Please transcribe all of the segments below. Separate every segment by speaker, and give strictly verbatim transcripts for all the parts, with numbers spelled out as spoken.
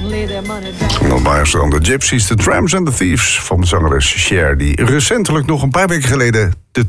Speaker 1: En dan waren ze dan de Gypsies, de Tramps en de Thieves van de zangeres Cher, die recentelijk nog een paar weken geleden de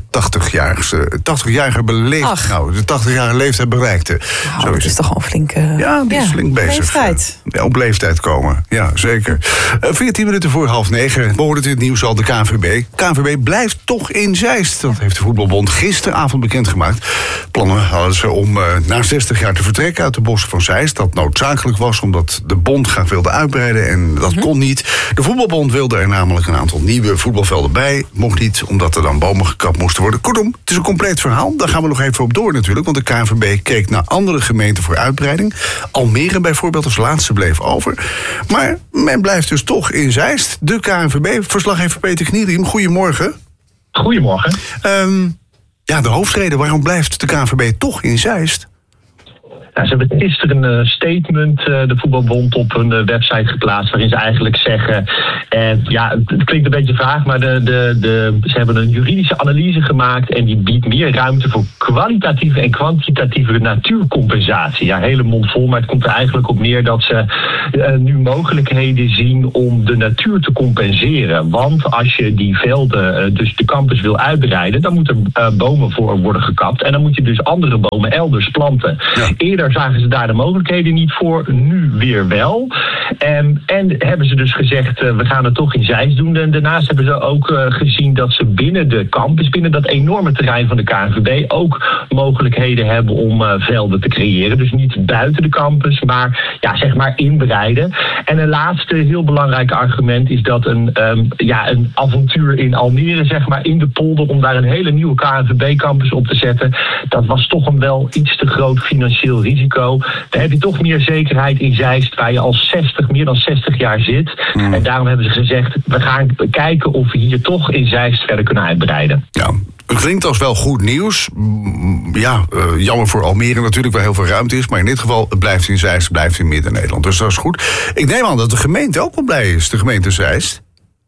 Speaker 1: tachtigjarige beleefd,
Speaker 2: Ach.
Speaker 1: nou, de tachtigjarige leeftijd bereikte.
Speaker 2: Nou,
Speaker 1: Zo
Speaker 2: dat
Speaker 1: is
Speaker 2: is
Speaker 1: het.
Speaker 2: toch gewoon flink... Uh,
Speaker 1: Ja, die is
Speaker 2: ja,
Speaker 1: flink bezig.
Speaker 2: leeftijd.
Speaker 1: Ja, op leeftijd komen, ja, zeker. Uh, veertien minuten voor half negen. We hoorden in het nieuws al de K N V B. K N V B blijft toch in Zeist. Dat heeft de voetbalbond gisteravond bekendgemaakt. Plannen hadden ze om uh, na zestig jaar te vertrekken uit de bossen van Zeist. Dat noodzakelijk was omdat de bond graag wilde uitbreiden en dat
Speaker 2: Mm-hmm.
Speaker 1: kon niet. De voetbalbond wilde er namelijk een aantal nieuwe voetbalvelden bij. Mocht niet, omdat er dan bomen gekapt moesten worden. Kortom, het is een compleet verhaal. Daar gaan we nog even op door natuurlijk. Want de K N V B keek naar andere gemeenten voor uitbreiding. Almere bijvoorbeeld als laatste bleef over. Maar men blijft dus toch in Zeist. De K N V B-verslaggever Peter Knieriem, goedemorgen.
Speaker 3: Goedemorgen.
Speaker 1: Um, ja, de hoofdreden, waarom blijft de K N V B toch in Zeist?
Speaker 3: Ja, ze hebben gisteren een statement, uh, de voetbalbond, op hun uh, website geplaatst, waarin ze eigenlijk zeggen, uh, ja, het klinkt een beetje vaag, maar de, de, de, ze hebben een juridische analyse gemaakt en die biedt meer ruimte voor kwalitatieve en kwantitatieve natuurcompensatie. Ja, hele mond vol, maar het komt er eigenlijk op neer dat ze uh, nu mogelijkheden zien om de natuur te compenseren. Want als je die velden, uh, dus de campus wil uitbreiden, dan moeten er uh, bomen voor worden gekapt en dan moet je dus andere bomen elders planten. Ja. Eerder zagen ze daar de mogelijkheden niet voor, nu weer wel. En, en hebben ze dus gezegd, uh, we gaan het toch in Zeist doen. En daarnaast hebben ze ook uh, gezien dat ze binnen de campus, binnen dat enorme terrein van de K N V B, ook mogelijkheden hebben om uh, velden te creëren. Dus niet buiten de campus, maar ja, zeg maar inbreiden. En een laatste heel belangrijk argument is dat een, um, ja, een avontuur in Almere, zeg maar, in de polder, om daar een hele nieuwe K N V B-campus op te zetten, dat was toch een wel iets te groot financieel risico. Dan heb je toch meer zekerheid in Zeist, waar je al zestig, meer dan zestig jaar zit. Mm. En daarom hebben ze gezegd, we gaan kijken of we hier toch in Zeist verder kunnen uitbreiden.
Speaker 1: Ja. Het klinkt als wel goed nieuws. Ja, uh, jammer voor Almere natuurlijk, waar heel veel ruimte is. Maar in dit geval, het blijft in Zeist, het blijft in Midden-Nederland. Dus dat is goed. Ik neem aan dat de gemeente ook wel blij is, de gemeente Zeist.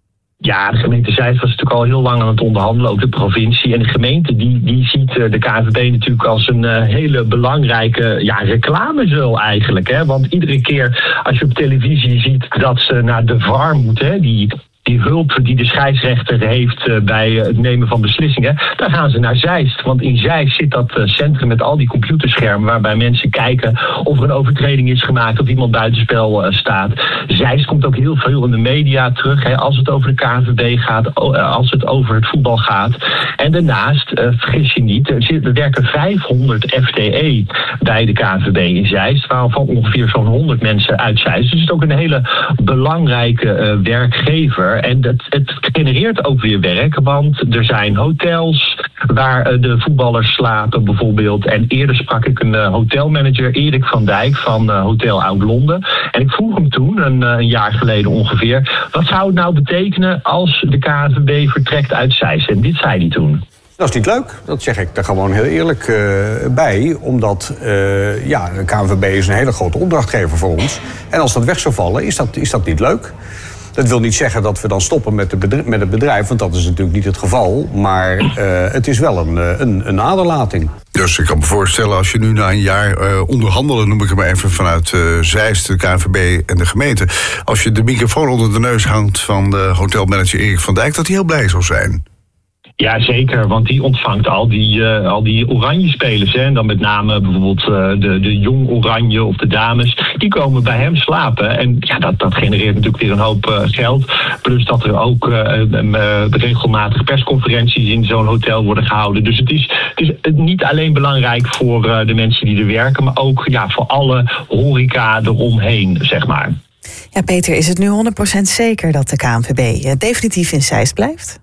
Speaker 3: Ja, de gemeente Zeist was natuurlijk al heel lang aan het onderhandelen, ook de provincie. En de gemeente die, die ziet de K N V B natuurlijk als een uh, hele belangrijke ja, reclamezeul eigenlijk. Hè? Want iedere keer als je op televisie ziet dat ze naar de V A R moeten, hè, die... die hulp die de scheidsrechter heeft uh, bij het nemen van beslissingen, daar gaan ze naar Zeist. Want in Zeist zit dat uh, centrum met al die computerschermen waarbij mensen kijken of er een overtreding is gemaakt, of iemand buitenspel uh, staat. Zeist komt ook heel veel in de media terug, hè, als het over de K N V B gaat, uh, als het over het voetbal gaat. En daarnaast, uh, vergis je niet, er, zit, er werken vijfhonderd F T E bij de K N V B in Zeist, waarvan ongeveer zo'n honderd mensen uit Zeist. Dus het is ook een hele belangrijke uh, werkgever. En dat, het genereert ook weer werk, want er zijn hotels waar de voetballers slapen bijvoorbeeld. En eerder sprak ik een hotelmanager, Erik van Dijk van Hotel Oud-Londen. En ik vroeg hem toen, een, een jaar geleden ongeveer, wat zou het nou betekenen als de K N V B vertrekt uit Zeist? En dit zei hij toen.
Speaker 4: Dat is niet leuk, dat zeg ik er gewoon heel eerlijk uh, bij. Omdat uh, ja, de K N V B is een hele grote opdrachtgever voor ons. En als dat weg zou vallen, is dat, is dat niet leuk. Dat wil niet zeggen dat we dan stoppen met, de bedrijf, met het bedrijf, want dat is natuurlijk niet het geval. Maar uh, het is wel een, een, een aderlating.
Speaker 1: Dus ik kan me voorstellen, als je nu na een jaar uh, onderhandelen, noem ik het maar even, vanuit uh, Zeist, de K N V B en de gemeente, als je de microfoon onder de neus hangt van de hotelmanager Erik van Dijk, dat hij heel blij zal zijn.
Speaker 3: Ja, zeker, want die ontvangt al die, uh, al die oranje spelers. Hè. En dan met name bijvoorbeeld uh, de, de jong oranje of de dames. Die komen bij hem slapen. En ja, dat, dat genereert natuurlijk weer een hoop uh, geld. Plus dat er ook uh, uh, regelmatig persconferenties in zo'n hotel worden gehouden. Dus het is, het is niet alleen belangrijk voor uh, de mensen die er werken, maar ook ja, voor alle horeca eromheen, zeg maar.
Speaker 2: Ja, Peter, is het nu honderd procent zeker dat de K N V B uh, definitief in Zeist blijft?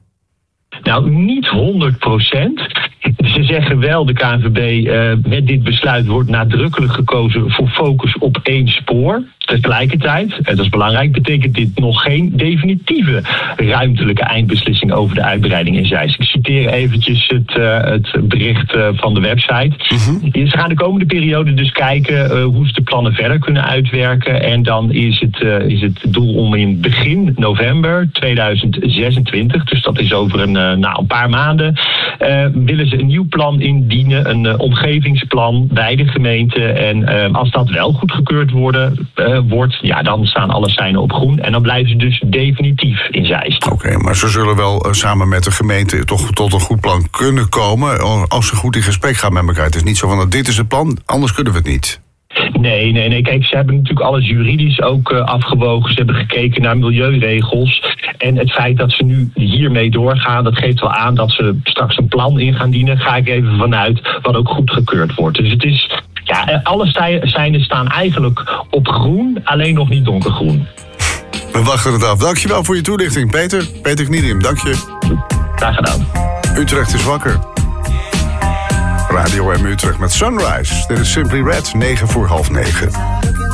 Speaker 3: Nou, niet honderd procent. Ze zeggen wel, de K N V B, uh, met dit besluit wordt nadrukkelijk gekozen voor focus op één spoor. Tegelijkertijd, en dat is belangrijk, betekent dit nog geen definitieve ruimtelijke eindbeslissing over de uitbreiding in Zeist. Ik citeer eventjes het, uh, het bericht uh, van de website. Mm-hmm. Ze gaan de komende periode dus kijken uh, hoe ze de plannen verder kunnen uitwerken. En dan is het, uh, is het doel om in begin november tweeduizend zesentwintig, dus dat is over een, uh, nou, een paar maanden, uh, willen ze een nieuw plan indienen, een uh, omgevingsplan bij de gemeente. En uh, als dat wel goedgekeurd worden, uh, uh, wordt, ja, dan staan alle seinen op groen. En dan blijven ze dus definitief in Zeist.
Speaker 1: Oké, okay, maar ze zullen wel uh, samen met de gemeente toch tot een goed plan kunnen komen als ze goed in gesprek gaan met elkaar. Het is niet zo van, dit is het plan, anders kunnen we het niet.
Speaker 3: Nee, nee, nee. Kijk, ze hebben natuurlijk alles juridisch ook uh, afgewogen. Ze hebben gekeken naar milieuregels. En het feit dat ze nu hiermee doorgaan, dat geeft wel aan dat ze straks een plan in gaan dienen. Ga ik even vanuit, wat ook goedgekeurd wordt. Dus het is, ja, alle seinen staan eigenlijk op groen, alleen nog niet donkergroen.
Speaker 1: We wachten het af. Dankjewel voor je toelichting, Peter. Peter Kniediem, dank je.
Speaker 3: Graag gedaan.
Speaker 1: Utrecht is wakker. Radio M Utrecht met Sunrise. Dit is Simply Red, negen voor half negen.